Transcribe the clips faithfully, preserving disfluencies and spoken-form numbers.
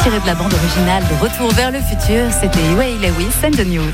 tiré de la bande originale de Retour vers le futur. C'était Huey Lewis and the News.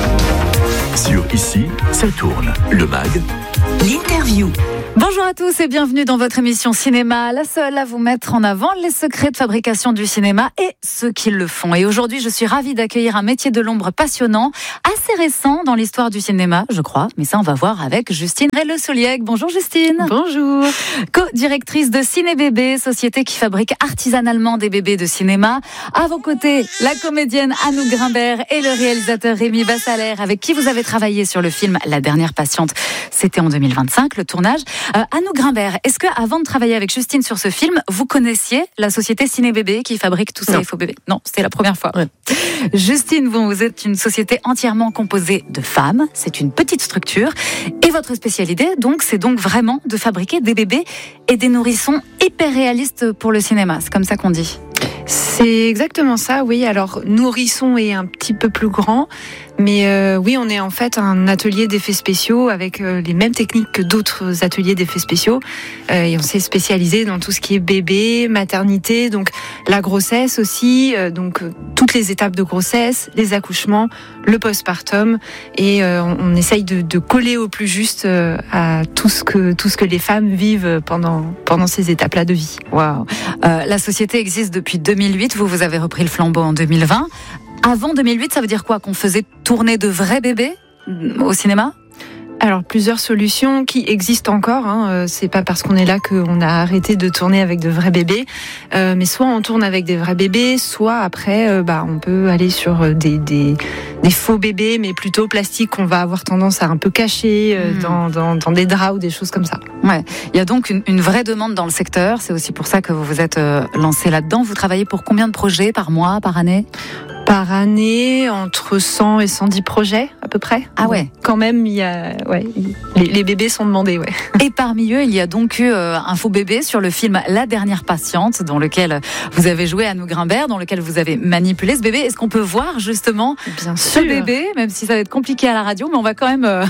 Sur Ici, ça tourne. Le mag. L'interview. Bonjour à tous et bienvenue dans votre émission cinéma, la seule à vous mettre en avant les secrets de fabrication du cinéma et ceux qui le font. Et aujourd'hui, je suis ravie d'accueillir un métier de l'ombre passionnant, assez récent dans l'histoire du cinéma, je crois. Mais ça, on va voir avec Justine Relleux-Souliec. Bonjour Justine. Bonjour. Co-directrice de Ciné Bébé, société qui fabrique artisanalement des bébés de cinéma. À vos côtés, la comédienne Anouk Grimbert et le réalisateur Rémi Vassalère, avec qui vous avez travaillé sur le film La Dernière Patiente. C'était en deux mille vingt-cinq, le tournage. Euh, Anouk Grimbert, est-ce que avant de travailler avec Justine sur ce film, vous connaissiez la société Ciné Bébé qui fabrique tous ces faux bébés? Non, c'était la première fois. Ouais. Justine, vous, vous êtes une société entièrement composée de femmes. C'est une petite structure. Et votre spécialité, donc, c'est donc vraiment de fabriquer des bébés et des nourrissons hyper réalistes pour le cinéma. C'est comme ça qu'on dit. C'est exactement ça, oui. Alors, Nourrisson est un petit peu plus grand, mais euh, oui, on est en fait un atelier d'effets spéciaux avec euh, les mêmes techniques que d'autres ateliers d'effets spéciaux. Euh, et on s'est spécialisé dans tout ce qui est bébé, maternité, donc la grossesse aussi, euh, donc euh, toutes les étapes de grossesse, les accouchements, le postpartum, et euh, on, on essaye de, de coller au plus juste euh, à tout ce que tout ce que les femmes vivent pendant pendant ces étapes-là de vie. Waouh. Euh, la société existe depuis deux mille huit. Vous vous avez repris le flambeau en deux mille vingt. Avant deux mille huit, ça veut dire quoi? Qu'on faisait tourner de vrais bébés au cinéma? Alors, plusieurs solutions qui existent encore. Hein. C'est pas parce qu'on est là qu'on a arrêté de tourner avec de vrais bébés. Euh, mais soit on tourne avec des vrais bébés, soit après, euh, bah, on peut aller sur des, des, des faux bébés, mais plutôt plastiques qu'on va avoir tendance à un peu cacher euh, mmh. dans, dans, dans des draps ou des choses comme ça. Ouais. Il y a donc une, une vraie demande dans le secteur. C'est aussi pour ça que vous vous êtes euh, lancé là-dedans. Vous travaillez pour combien de projets par mois, par année? Par année, entre cent et cent dix projets, à peu près. Ah ouais. Quand même, il y a, ouais, les, les bébés sont demandés, ouais. Et parmi eux, il y a donc eu euh, un faux bébé sur le film La Dernière Patiente, dans lequel vous avez joué Anouk Grimbert, dans lequel vous avez manipulé ce bébé. Est-ce qu'on peut voir justement Bien ce sûr. bébé, même si ça va être compliqué à la radio, mais on va quand même euh,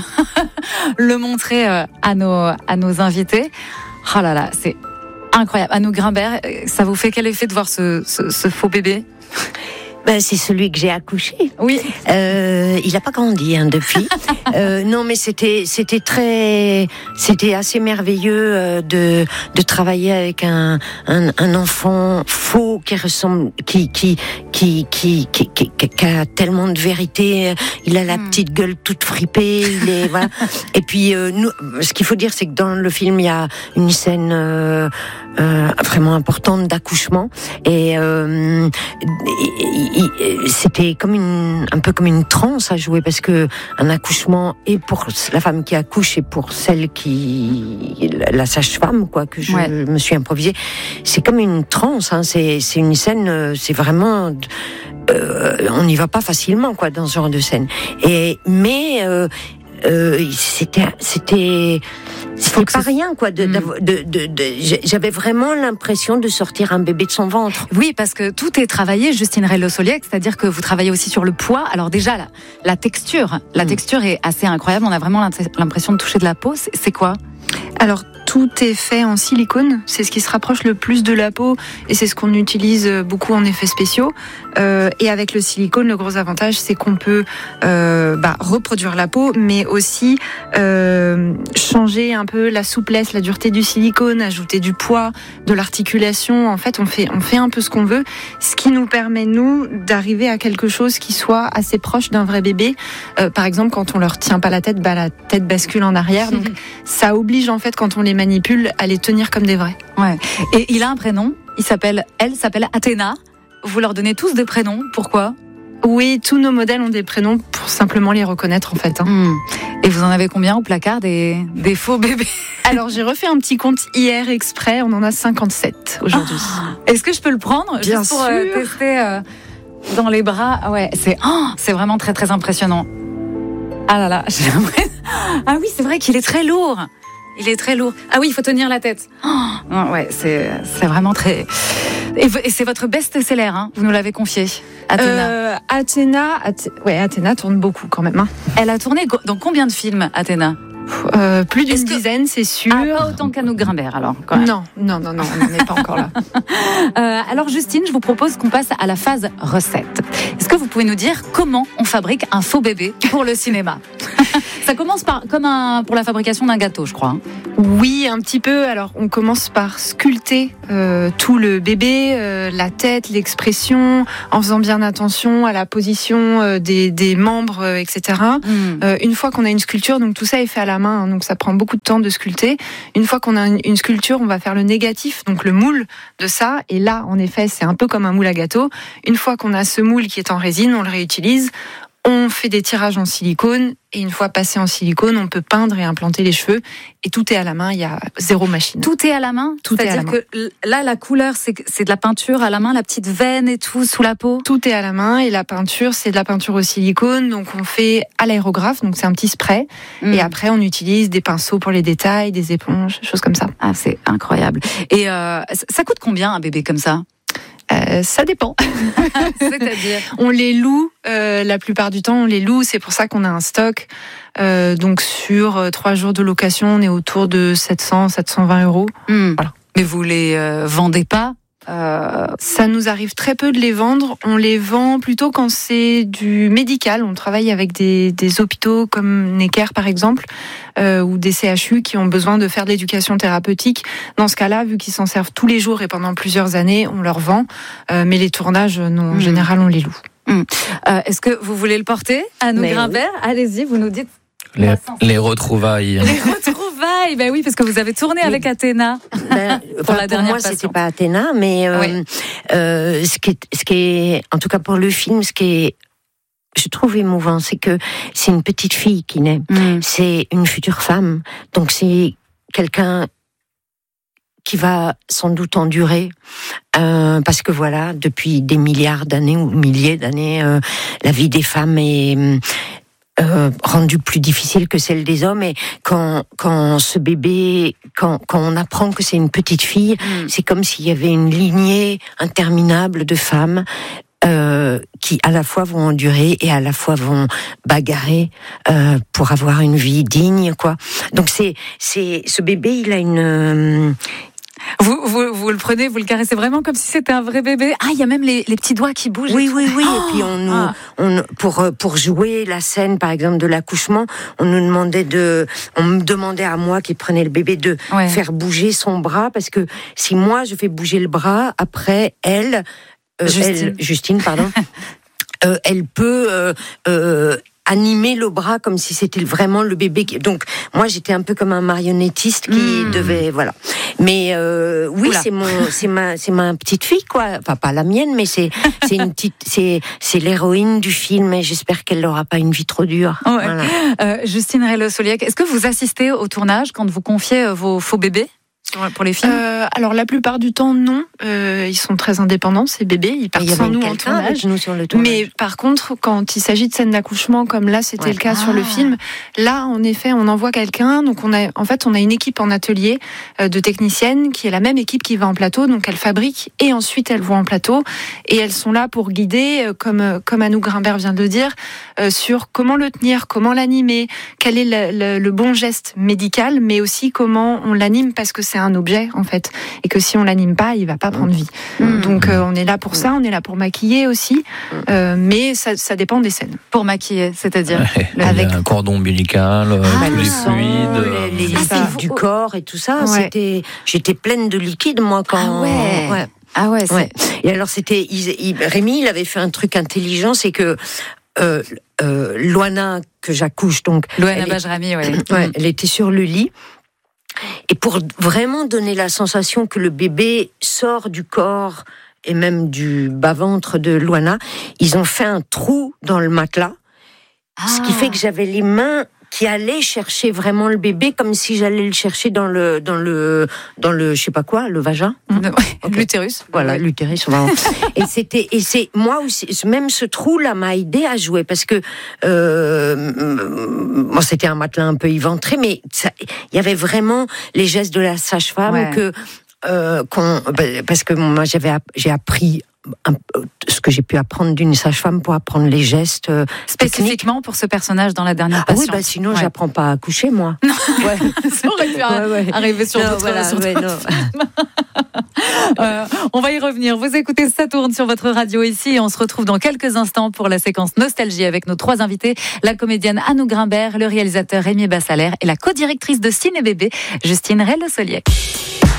le montrer euh, à nos, à nos invités. Oh là là, c'est incroyable. Anouk Grimbert, ça vous fait quel effet de voir ce, ce, ce faux bébé? Ben, c'est celui que j'ai accouché. Oui. Euh, il n'a pas grandi hein, depuis. euh, non, mais c'était c'était très c'était assez merveilleux euh, de de travailler avec un un, un enfant faux qui ressemble qui qui qui qui qui, qui, qui, qui a tellement de vérité. Il a la hmm. petite gueule toute fripée. Il est voilà. Et puis euh, nous, ce qu'il faut dire, c'est que dans le film, il y a une scène euh, euh, vraiment importante d'accouchement et euh, c'était comme une, un peu comme une transe à jouer parce que un accouchement et pour la femme qui accouche et pour celle qui, la sage-femme, quoi, que je ouais. me suis improvisée, c'est comme une transe, hein, c'est, c'est une scène, c'est vraiment, euh, on n'y va pas facilement, quoi, dans ce genre de scène. Et, mais, euh, euh, c'était, c'était, C'était pas rien, quoi. De, mmh. de, de, de, j'avais vraiment l'impression de sortir un bébé de son ventre. Oui, parce que tout est travaillé, Justine Relleux-Souliec, c'est-à-dire que vous travaillez aussi sur le poids. Alors déjà, la, la texture, la mmh. texture est assez incroyable. On a vraiment l'impression de toucher de la peau. C'est, c'est quoi? Alors, tout est fait en silicone, c'est ce qui se rapproche le plus de la peau et c'est ce qu'on utilise beaucoup en effets spéciaux. Euh, et avec le silicone, le gros avantage, c'est qu'on peut euh, bah, reproduire la peau, mais aussi euh, changer un peu la souplesse, la dureté du silicone, ajouter du poids, de l'articulation. En fait, on fait, on fait un peu ce qu'on veut, ce qui nous permet, nous, d'arriver à quelque chose qui soit assez proche d'un vrai bébé. Euh, par exemple, quand on leur tient pas la tête, bah, la tête bascule en arrière. Donc, ça oblige, en fait, quand on les manipule, à les tenir comme des vrais. Ouais. Et il a un prénom, il s'appelle, elle s'appelle Athéna. Vous leur donnez tous des prénoms, pourquoi? Oui, tous nos modèles ont des prénoms pour simplement les reconnaître en fait. Hein. Mmh. Et vous en avez combien au placard des, des faux bébés? Alors j'ai refait un petit compte hier exprès, on en a cinquante-sept aujourd'hui. Ah, est-ce que je peux le prendre? Bien juste pour sûr. euh, tester euh, dans les bras? Ouais, c'est, oh, c'est vraiment très très impressionnant. Ah là là, j'ai l'impression... Ah oui, c'est vrai qu'il est très lourd. Il est très lourd. Ah oui, il faut tenir la tête. Oh, ouais, c'est, c'est vraiment très... Et, et c'est votre best-seller, hein, vous nous l'avez confié, Athéna. Euh, Athéna, Ath... ouais, Athéna tourne beaucoup quand même. Hein. Elle a tourné dans combien de films, Athéna? euh, Plus d'une que... dizaine, c'est sûr. Ah, pas autant qu'Anouk Grimbert, alors, quand même. Non, non, non, non, on n'est pas encore là. euh, alors, Justine, je vous propose qu'on passe à la phase recette. Est-ce que vous pouvez nous dire comment on fabrique un faux bébé pour le cinéma? Ça commence par, comme un, pour la fabrication d'un gâteau, je crois. Hein. Oui, un petit peu. Alors, on commence par sculpter euh, tout le bébé, euh, la tête, l'expression, en faisant bien attention à la position euh, des, des membres, euh, et cetera. Mm. Euh, une fois qu'on a une sculpture, donc tout ça est fait à la main, hein, donc ça prend beaucoup de temps de sculpter. Une fois qu'on a une, une sculpture, on va faire le négatif, donc le moule de ça. Et là, en effet, c'est un peu comme un moule à gâteau. Une fois qu'on a ce moule qui est en résine, on le réutilise. On fait des tirages en silicone et une fois passé en silicone, on peut peindre et implanter les cheveux. Et tout est à la main, il y a zéro machine. Tout est à la main. Tout est à la main. C'est-à-dire que là, la couleur, c'est, c'est de la peinture à la main, la petite veine et tout sous la peau. Tout est à la main et la peinture, c'est de la peinture au silicone. Donc on fait à l'aérographe, donc c'est un petit spray. Mmh. Et après, on utilise des pinceaux pour les détails, des éponges, choses comme ça. Ah, c'est incroyable. Et euh, ça coûte combien un bébé comme ça? Euh, ça dépend. C'est-à-dire on les loue, euh, la plupart du temps, on les loue. C'est pour ça qu'on a un stock. Euh, donc sur euh, trois jours de location, on est autour de sept cents, sept cent vingt euros. Mmh. Voilà. Mais vous les euh, vendez pas? Euh, ça nous arrive très peu de les vendre. On les vend plutôt quand c'est du médical. On travaille avec des, des hôpitaux comme Necker par exemple, euh, ou des C H U qui ont besoin de faire de l'éducation thérapeutique. Dans ce cas-là, vu qu'ils s'en servent tous les jours et pendant plusieurs années, on leur vend. Euh, mais les tournages, non, en mmh. général, on les loue. Mmh. Euh, est-ce que vous voulez le porter, Anouk Grimbert? Oui. Allez-y, vous nous dites. Les, les retrouvailles. Les retrouvailles, ben oui, parce que vous avez tourné oui. avec Athéna. Ben, pour enfin, la dernière pour moi, c'était pas Athéna, mais euh, oui. euh, ce qui est, ce qui est, en tout cas pour le film, ce qui est, je trouve émouvant, c'est que c'est une petite fille qui naît. Mm. C'est une future femme, donc c'est quelqu'un qui va sans doute endurer, euh, parce que voilà, depuis des milliards d'années ou milliers d'années, euh, la vie des femmes est Euh, rendue plus difficile que celle des hommes. Et quand quand ce bébé, quand quand on apprend que c'est une petite fille, mmh. c'est comme s'il y avait une lignée interminable de femmes euh, qui à la fois vont endurer et à la fois vont bagarrer euh, pour avoir une vie digne, quoi. Donc c'est c'est ce bébé, il a une euh, Vous, vous, vous le prenez, vous le caressez vraiment comme si c'était un vrai bébé. Ah, il y a même les, les petits doigts qui bougent. Oui, oui, oui. Oh et puis on nous, ah. on, pour pour jouer la scène, par exemple, de l'accouchement, on nous demandait de, on me demandait à moi qui prenais le bébé de ouais. faire bouger son bras, parce que si moi je fais bouger le bras, après elle, euh, Justine. elle, Justine, pardon, euh, elle peut. Euh, euh, animer le bras comme si c'était vraiment le bébé. Donc moi j'étais un peu comme un marionnettiste qui mmh. devait voilà. Mais euh, oui Oula. c'est mon c'est ma c'est ma petite fille quoi. Enfin pas la mienne mais c'est c'est une petite c'est c'est l'héroïne du film et j'espère qu'elle n'aura pas une vie trop dure. Ouais. Voilà. Euh, Justine Reylo-Sauliac, est-ce que vous assistez au tournage quand vous confiez vos faux bébés pour les films? euh, Alors la plupart du temps non, euh, ils sont très indépendants ces bébés, ils partent sans nous en tournage. Nous sur le tournage. Mais par contre quand il s'agit de scènes d'accouchement comme là c'était ouais. le cas ah. sur le film, là en effet on envoie quelqu'un, donc on a en fait on a une équipe en atelier euh, de techniciennes qui est la même équipe qui va en plateau, donc elles fabriquent et ensuite elles vont en plateau et elles sont là pour guider, euh, comme euh, comme Anouk Grimbert vient de le dire, euh, sur comment le tenir, comment l'animer, quel est le, le, le bon geste médical, mais aussi comment on l'anime parce que c'est un objet en fait et que si on l'anime pas il va pas prendre vie mmh. donc euh, on est là pour ça, on est là pour maquiller aussi euh, mais ça, ça dépend des scènes. Pour maquiller, c'est-à-dire ouais, avec un cordon ombilical, ah, tous les fluides les, les ah, du corps et tout ça ouais. c'était j'étais pleine de liquide moi quand ah ouais, ouais. Ah ouais, ouais. Et alors c'était il, il, Rémi il avait fait un truc intelligent, c'est que euh, euh, Loana que j'accouche donc Loana Bajrami ouais. ouais, elle était sur le lit. Et pour vraiment donner la sensation que le bébé sort du corps et même du bas-ventre de Loana, ils ont fait un trou dans le matelas, ah. ce qui fait que j'avais les mains qui allaient chercher vraiment le bébé comme si j'allais le chercher dans le dans le dans le je sais pas quoi, le vagin, mmh. okay. l'utérus. Voilà, ouais. l'utérus. et c'était et c'est moi aussi même ce trou là m'a aidé à jouer parce que euh, bon, c'était un matelas un peu éventré, mais il y avait vraiment les gestes de la sage-femme ouais. que euh, qu'on parce que moi j'avais j'ai appris un, ce que j'ai pu apprendre d'une sage-femme pour apprendre les gestes euh, spécifiquement techniques. Pour ce personnage dans la dernière Ah patiente. oui, bah sinon ouais. j'apprends pas à coucher moi. Non. Ouais. Ça aurait pu ouais, ouais. arriver sur non, d'autres, voilà, sur ouais, d'autres films. euh, on va y revenir. Vous écoutez Ça tourne sur votre radio ici et on se retrouve dans quelques instants pour la séquence Nostalgie avec nos trois invités, la comédienne Anouk Grimbert, le réalisateur Rémi Bassalère et la co-directrice de Ciné Bébé, Justine Rey-Le Soliec.